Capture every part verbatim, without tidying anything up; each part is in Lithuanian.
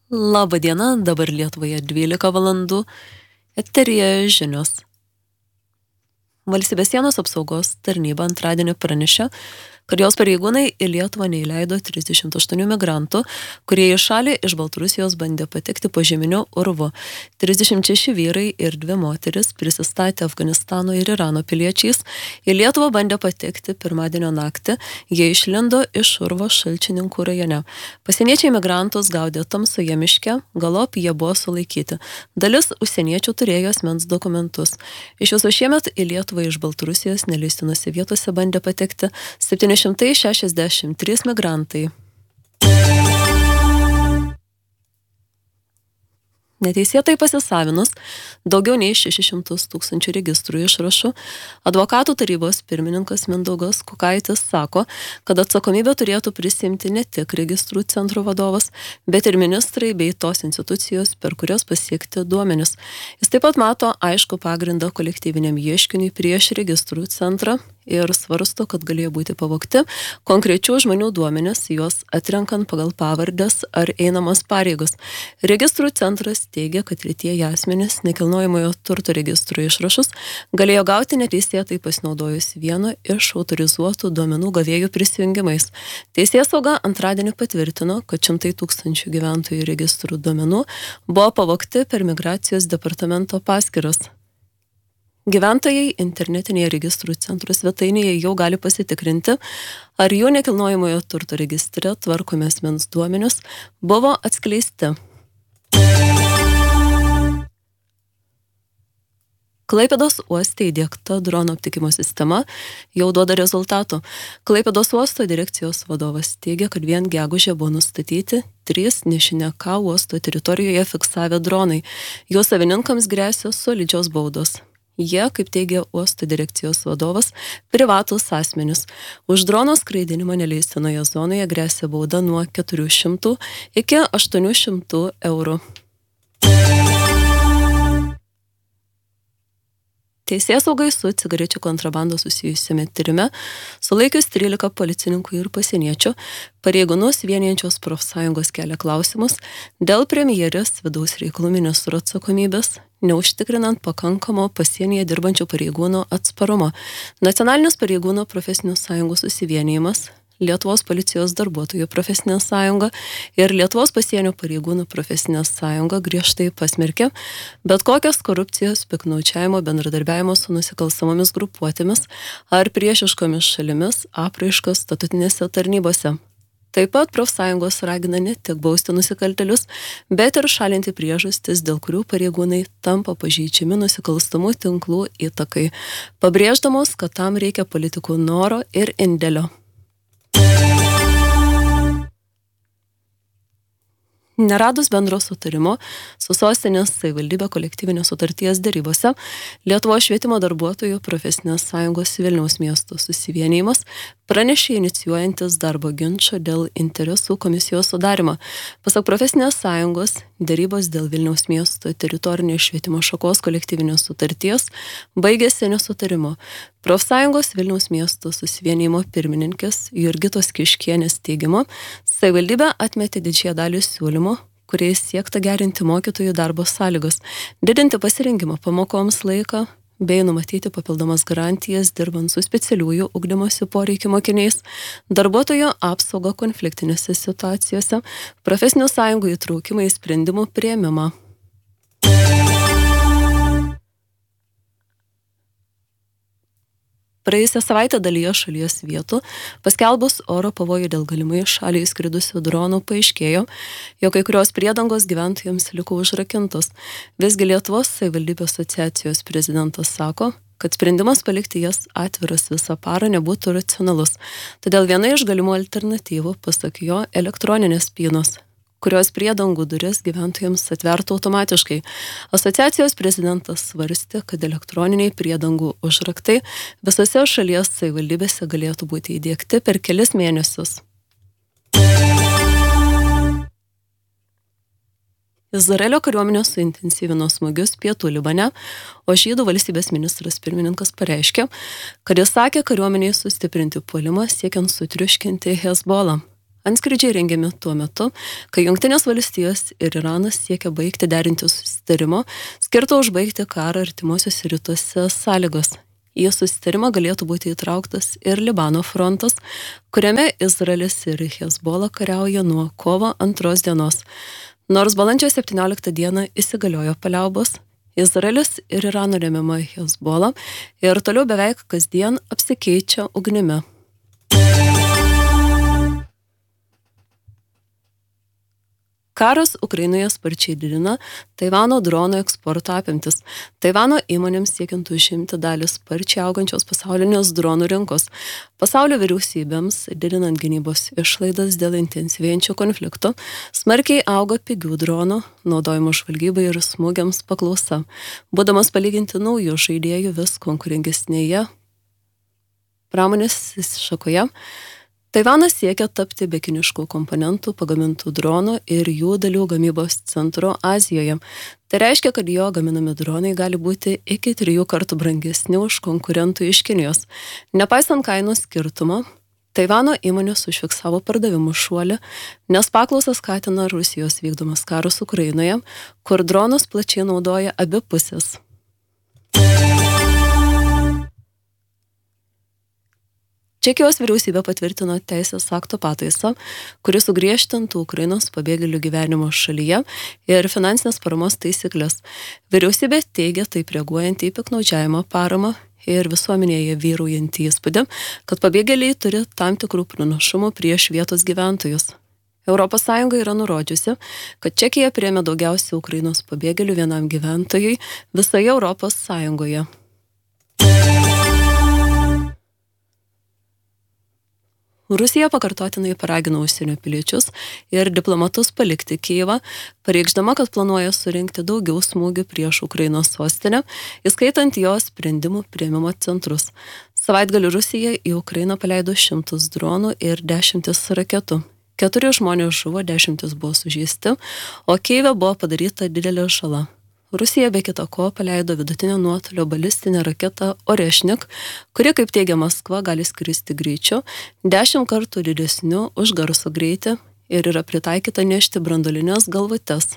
Labą dieną, dabar Lietuvoje dvylika valandų, eteryje žinios. Valstybės sienos apsaugos tarnyba antradienį pranešė, kad jos pareigūnai į Lietuvą neįleido trisdešimt aštuonių migrantų, kurie į šalį iš Baltarusijos bandė patekti požeminiu urvu. trisdešimt šeši vyrai ir dvi moteris, prisistatę Afganistano ir Irano piliečiais, į Lietuvą bandė patekti pirmadienio naktį. Jie išlindo iš urvo Šalčininkų rajone. Pasieniečiai migrantus gaudė tamsoje miške, galop jie buvo sulaikyti. Dalis užsieniečių turėjo asmens dokumentus. Iš viso šiemet į Lietuvą iš Baltarusijos neleistinose vietose bandė patekti septyni šimtai šešiasdešimt trys migrantai. Neteisėtai pasisavinus daugiau nei šešis šimtus tūkstančių registrų išrašų, advokatų tarybos pirmininkas Mindaugas Kukaitis sako, kad atsakomybę turėtų prisiimti ne tik registrų centro vadovas, bet ir ministrai bei tos institucijos, per kurias pasiekti duomenis. Jis taip pat mato aišku pagrindą kolektyviniam ieškiniui prieš registrų centrą ir svarsto, kad galėjo būti pavogti konkrečių žmonių duomenis, juos atrenkant pagal pavardes ar einamas pareigos. Registrų centras teigia, kad tretieji asmenys nekilnojamojo turto registrų išrašus galėjo gauti neteisėtai pasinaudojus vieno iš autorizuotų duomenų gavėjų prisijungimais. Teisėsauga antradienį patvirtino, kad šimtai tūkstančių gyventojų registrų duomenų buvo pavogti per migracijos departamento paskyras. Gyventojai internetinėje registrų centro svetainėje jau gali pasitikrinti, ar jų nekilnojamojo turto registre tvarkomi asmens duomenys buvo atskleisti. Klaipėdos uoste įdiegta drono aptikimo sistema jau duoda rezultatų. Klaipėdos uosto direkcijos vadovas teigia, kad vien gegužę buvo nustatyti trys nežinia ką uosto teritorijoje fiksavę dronai. Jų savininkams gresia solidžios baudos. Jie, kaip teigia uosto direkcijos vadovas, privatūs asmenys. Už drono skraidinimą neleistinoje zonoje gresia bauda nuo keturių šimtų iki aštuonių šimtų eurų. Teisėsaugai su cigarečių kontrabanda susijusiame tyrime sulaikius trylika policininkų ir pasieniečių, pareigūnus vienijančios profsąjungos kelia klausimus dėl premjerės vidaus reikalų ministro atsakomybės, neužtikrinant pakankamo pasienyje dirbančių pareigūnų atsparumo. Nacionalinis pareigūnų profesinių sąjungų susivienijimas, Lietuvos policijos darbuotojų profesinė sąjunga ir Lietuvos pasienio pareigūnų profesinė sąjunga griežtai pasmerkė bet kokias korupcijos, piktnaudžiavimo, bendradarbiavimo su nusikalstamomis grupuotėmis ar priešiškomis šalimis apraiškas statutinėse tarnybose. Taip pat profsąjungos ragina ne tik bausti nusikaltėlius, bet ir šalinti priežastis, dėl kurių pareigūnai tampa pažeidžiami nusikalstamų tinklų įtakai, pabrėždamos, kad tam reikia politikų noro ir indėlio. Neradus bendro sutarimo su sostinės savivaldybė kolektyvinės sutarties derybose, Lietuvos švietimo darbuotojų profesinės sąjungos Vilniaus miesto susivienijimas pranešė inicijuojantis darbo ginčą dėl interesų komisijos sudarimo. Pasak profesinės sąjungos, derybos dėl Vilniaus miesto teritorinės švietimo šakos kolektyvinės sutarties baigėsi nesutarimu. Profsąjungos Vilniaus miesto susivienijimo pirmininkės Jurgitos Kiškienės teigimu, savivaldybė atmetė didžiąją dalį siūlymų, kuriais siekta gerinti mokytojų darbo sąlygos, didinti pasirinkimo pamokoms laiką bei numatyti papildomas garantijas dirbant su specialiųjų ugdymosi poreikių mokiniais, darbuotojų apsaugą konfliktinėse situacijose, profesinių sąjungų įtraukimą į sprendimų priėmimą. Praėjusią savaitę dalyje šalies vietų, paskelbus oro pavojų dėl galimai šaliai įskridusių dronų, paaiškėjo, jog kai kurios priedangos gyventojams liko užrakintos. Visgi Lietuvos savivaldybių asociacijos prezidentas sako, kad sprendimas palikti jas atviras visą parą nebūtų racionalus. Todėl viena iš galimų alternatyvų, pasak jo, elektroninės spynos, kurios priedangų duris gyventojams atvertų automatiškai. Asociacijos prezidentas svarstė, kad elektroniniai priedangų užraktai visose šalies savivaldybėse galėtų būti įdiegti per kelis mėnesius. Izraelio kariuomenė suintensyvino smūgius pietų Libane, o žydų valstybės ministras pirmininkas pareiškė, kad jis sakė kariuomeniai sustiprinti puolimą siekiant sutriuškinti Hezbollah. Antskrydžiai rengiami tuo metu, kai Jungtinės valstijos ir Iranas siekia baigti derinti susitarimo, skirto užbaigti karą artimuosiuose rytuose sąlygos. Į susitarimą galėtų būti įtrauktas ir Libano frontas, kuriame Izraelis ir Hezbollah kariauja nuo kovo antros dienos. Nors balandžio septynioliktą dieną įsigaliojo paliaubos, Izraelis ir Irano remiama Hezbollah ir toliau beveik kasdien apsikeičia ugnimi. Karas Ukrainoje sparčiai didina Taivano dronų eksporto apimtis. Taivano įmonėms siekiant užimti dalį sparčiai augančios pasaulinės dronų rinkos. Pasaulio vyriausybėms, didinant gynybos išlaidas dėl intensyvėjančių konfliktų, smarkiai auga pigių dronų, naudojimo žvalgybai ir smūgiams paklausa. Būdamas palyginti naujų žaidėjų vis konkurengesnėje pramonės šakoje, Taivanas siekia tapti be kiniškų komponentų pagamintų dronų ir jų dalių gamybos centru Azijoje. Tai reiškia, kad jo gaminami dronai gali būti iki trijų kartų brangesni už konkurentų iš Kinijos. Nepaisant kainų skirtumo, Taivano įmonės užfiksavo pardavimų šuolį, nes paklausą skatina Rusijos vykdomas karas Ukrainoje, kur dronus plačiai naudoja abi pusės. Čekijos vyriausybė patvirtino teisės akto pataisą, kuris sugriežtintų Ukrainos pabėgėlių gyvenimo šalyje ir finansinės paramos taisyklės. Vyriausybė teigia taip reaguojant į piktnaudžiavimo paramą ir visuomenėje vyraujantį įspūdį, kad pabėgėliai turi tam tikrų pranašumų prieš vietos gyventojus. Europos Sąjunga yra nurodžiusi, kad Čekija priėmė daugiausiai Ukrainos pabėgėlių vienam gyventojui visoje Europos Sąjungoje. Rusija pakartotinai paragino užsienio piliečius ir diplomatus palikti Kijevą, pareikšdama, kad planuoja surinkti daugiau smūgių prieš Ukrainos sostinę, įskaitant jos sprendimų priėmimo centrus. Savaitgalį Rusija į Ukrainą paleido šimtus dronų ir dešimtis raketų. Keturi žmonės žuvo, dešimtis buvo sužeisti, o Kijeve buvo padaryta didelė žala. Rusija be kita ko paleido vidutinio nuotolio balistinę raketą Orešnik, kuri, kaip teigia Maskva, gali skristi greičiu dešimt kartų didesniu už garso greitį ir yra pritaikyta nešti branduolines galvutes.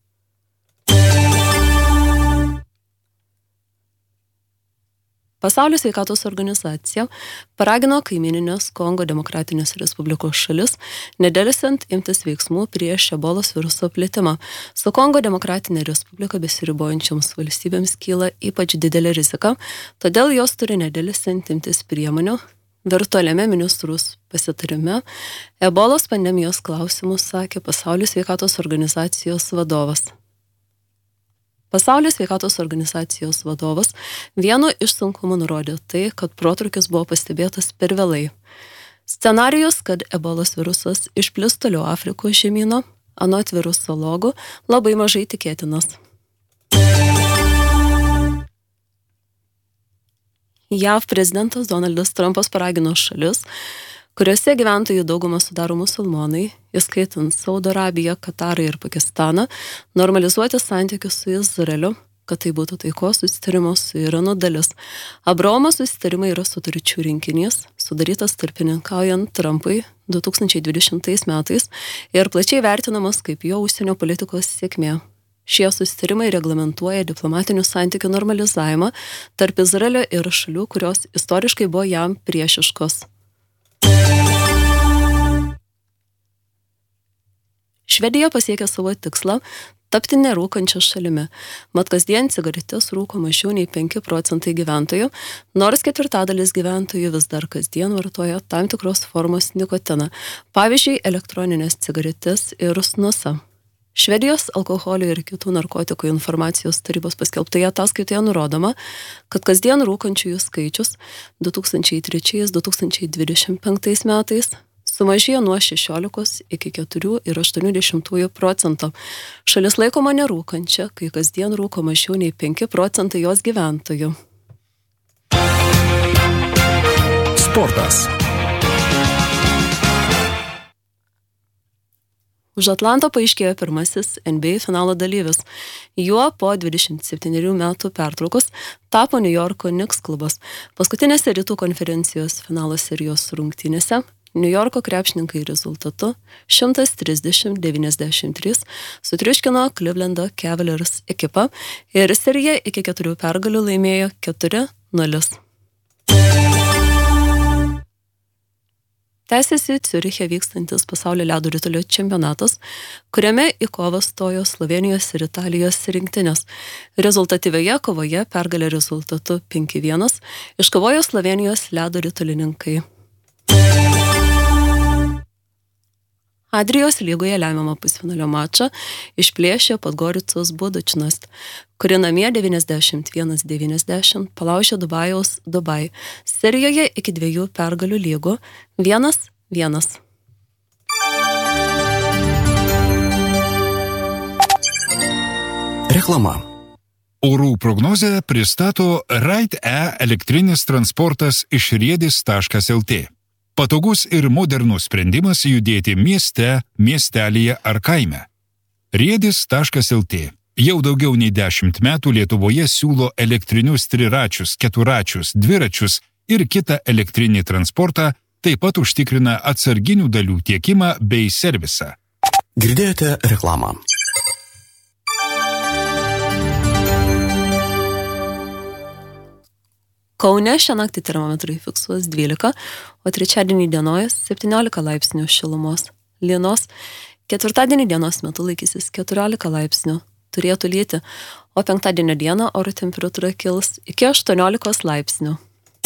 Pasaulio sveikatos organizacija paragino kaimyninės Kongo Demokratinės Respublikos šalis nedelsiant imtis veiksmų prieš ebolos viruso plitimą. Su Kongo Demokratinė Respublika besiribojančioms valstybėms kyla ypač didelė rizika, todėl jos turi nedelsiant imtis priemonių. Virtualiame ministrus pasitarime ebolos pandemijos klausimus sakė Pasaulio sveikatos organizacijos vadovas. Pasaulio sveikatos organizacijos vadovas vienu iš sunkumų nurodė tai, kad protrūkis buvo pastebėtas per vėlai. Scenarijus, kad ebolos virusas išplis toliau Afrikos žemyno, anot virusologų, labai mažai tikėtinas. J A V prezidentas Donaldas Trumpas paragino šalis, kuriuose gyventojų daugumą sudaro musulmonai, įskaitant Saudo Arabiją, Katarą ir Pakistaną, normalizuoti santykius su Izraeliu, kad tai būtų taikos susitarimo su Iranu dalis. Abraomo susitarimai yra sutarčių rinkinys, sudarytas tarpininkaujant Trumpui du tūkstančiai dvidešimtais metais ir plačiai vertinamas kaip jo užsienio politikos sėkmė. Šie susitarimai reglamentuoja diplomatinių santykių normalizavimą tarp Izraelio ir šalių, kurios istoriškai buvo jam priešiškos. Švedija pasiekė savo tikslą tapti nerūkančia šalimi, mat kasdien cigaretes rūko mažiau nei penki procentai gyventojų, nors ketvirtadalis gyventojų vis dar kasdien vartoja tam tikros formos nikotiną, pavyzdžiui, elektroninės cigaretes ir snusą. Švedijos alkoholio ir kitų narkotikų informacijos tarybos paskelbtoje ataskaitoje nurodoma, kad kasdien rūkančiųjų skaičius du tūkstančiai trečiais - du tūkstančiai dvidešimt penktais metais sumažėjo nuo šešiolikos iki keturių ir aštuonių dešimtųjų procento. Šalis laikoma nerūkančia, kai kasdien rūko mažiau nei penki procentai jos gyventojų. Sportas. Už Atlanto paaiškėjo pirmasis N B A finalo dalyvis. Juo po dvidešimt septynerių metų pertraukos tapo New Yorko Knicks klubas. Paskutinėse rytų konferencijos finalo serijos rungtynėse New Yorko krepšininkai rezultatu šimtas trisdešimt devyniasdešimt trys sutriuškino Clevelando Cavaliers ekipą ir seriją iki keturių pergalių laimėjo keturi nulis. Tęsiasi Ciuriche vykstantis pasaulio ledo ritulio čempionatas, kuriame į kovą stojo Slovėnijos ir Italijos rinktinės. Rezultatyvioje kovoje pergalę rezultatu penki vienas iškovojo Slovėnijos ledo ritulininkai. Adrijos lygoje lemiamą pusfinalio mačą išplėšė Podgoricos Budučnas, kuri namie devyniasdešimt vienas devyniasdešimt palaužė Dubajaus Dubai serijoje iki dviejų pergalių lygų vienas vienas. Reklama. Orų prognozę pristato Ride-E elektrinis transportas iš riedis taškas lt. Patogus ir modernus sprendimas judėti mieste, miestelyje ar kaime. riedis taškas lt. Jau daugiau nei dešimt metų Lietuvoje siūlo elektrinius triračius, keturačius, dviračius ir kitą elektrinį transportą, taip pat užtikrina atsarginių dalių tiekimą bei servisą. Girdėjote reklamą. Kaune šią naktį termometrai fiksuos dvylika, o trečiadienį dienojas septyniolika laipsnių šilumos. Lienos ketvirtadienį dienos metu laikysis keturiolika laipsnių. Turėtų lyti, o penktadienio dieną oro temperatūra kils iki aštuoniolikos laipsnių.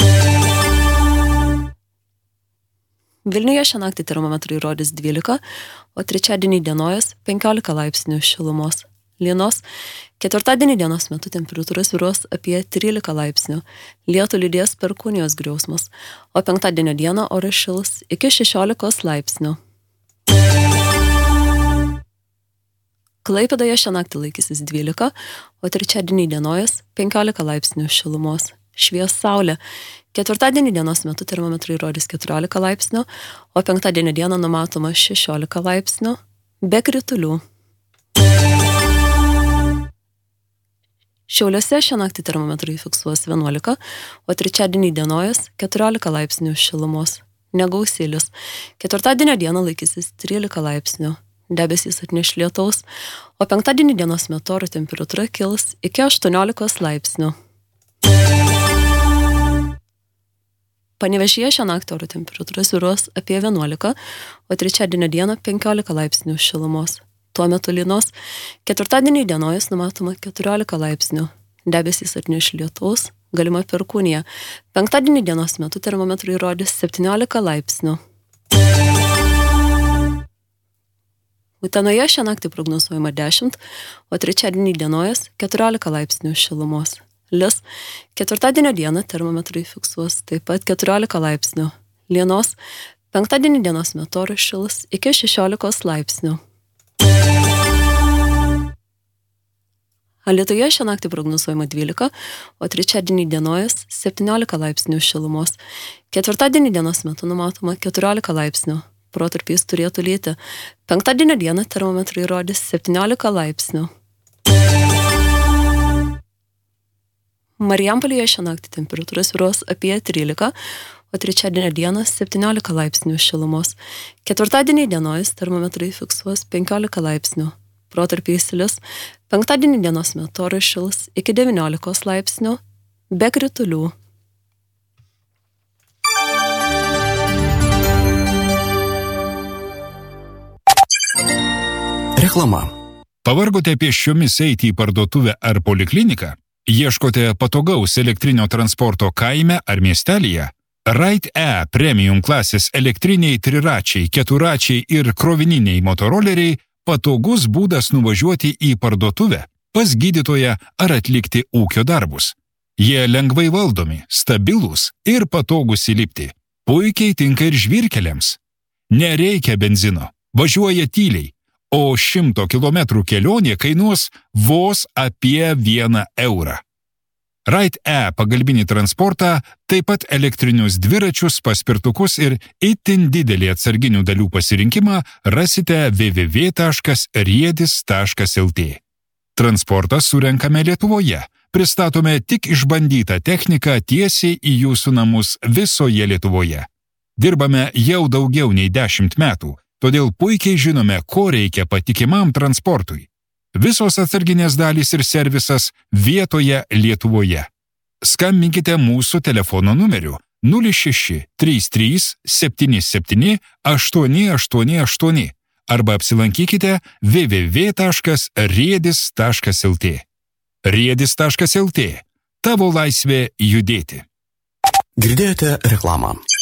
Vilniuje šią naktį termometrai rodys dvylika, o trečiadienį dienojas penkiolika laipsnių šilumos. Lienos ketvirtadienį dienos metu temperatūra svyruos apie trylika laipsnių. Lietų lydės perkūnijos griausmas, o penktadienio dieną oras šils iki šešiolikos laipsnių. Klaipėdoje šią naktį laikysis dvylika, o trečiadienį dienojas penkiolika laipsnių šilumos. Švies saulė. Ketvirtadienį dienos metu termometrai rodys keturiolika laipsnių, o penktadienio dieną numatoma šešiolika laipsnių, be kritulių. Šiauliuose šią naktį termometrai fiksuos vienuolika, o trečiadienį dienojas keturiolika laipsnių šilumos. Negausilis. Ketvirtadienio dieną laikysis trylika laipsnių. Debesys atneš lietaus, o penktadienį dienos metu oro temperatūra kils iki aštuoniolikos laipsnių. Panevėžyje šią naktį oro temperatūra svyruos apie vienuolika, o trečiadienio dieną penkiolika laipsnių šilumos. Tuo metu lynos ketvirtadienį dienojas numatoma keturiolika laipsnių. Debesys atneš lietaus, galima perkūnija. Penktadienį dienos metu termometrai rodys septyniolika laipsnių. Utenoje šią naktį prognozuojama dešimt, o trečiadienį dienojas keturiolika laipsnių šilumos. Lis ketvirtadienio dieną termometrai fiksuos taip pat keturiolika laipsnių. Lienos penktadienį dienos metu oras šils iki šešiolikos laipsnių. Alytuje šią naktį prognozuojama dvylika, o trečiadienį dienojas septyniolika laipsnių šilumos. Ketvirtadienį dienos metu numatoma keturiolika laipsnių. Protarpiais turėtų lyti. Penktadienio dieną termometrai rodys septyniolika laipsnių. Marijampolėje šią naktį temperatūra svyruos apie trylika, o trečiadienio dieną septyniolika laipsnių šilumos. Ketvirtadienį dienojas termometrai fiksuos penkiolika laipsnių. Protarpiais lis. Penktadienį dienos metu oras šils iki devyniolikos laipsnių, be kritulių. Reklama. Pavargote pėsčiomis eiti į parduotuvę ar polikliniką? Ieškote patogaus elektrinio transporto kaime ar miestelyje? Ride-E premium klasės elektriniai triračiai, keturačiai ir krovininiai motoroleriai patogus būdas nuvažiuoti į parduotuvę, pas gydytoją ar atlikti ūkio darbus. Jie lengvai valdomi, stabilūs ir patogus įlipti. Puikiai tinka ir žvyrkeliams. Nereikia benzino, važiuoja tyliai, o šimto kilometrų kelionė kainuos vos apie vieną eurą. Ride-E pagalbinį transportą, taip pat elektrinius dviračius, paspirtukus ir itin didelį atsarginių dalių pasirinkimą rasite w w w taškas riedis taškas lt. Transportą surenkame Lietuvoje. Pristatome tik išbandytą techniką tiesiai į jūsų namus visoje Lietuvoje. Dirbame jau daugiau nei dešimt metų, todėl puikiai žinome, ko reikia patikimam transportui. Visos atsarginės dalys ir servisas vietoje Lietuvoje. Skambinkite mūsų telefono numeriu nulis šeši trys trys septyni septyni aštuoni aštuoni aštuoni arba apsilankykite w w w taškas riedis taškas l t. riedis taškas l t. Tavo laisvė judėti. Girdėjote reklamą.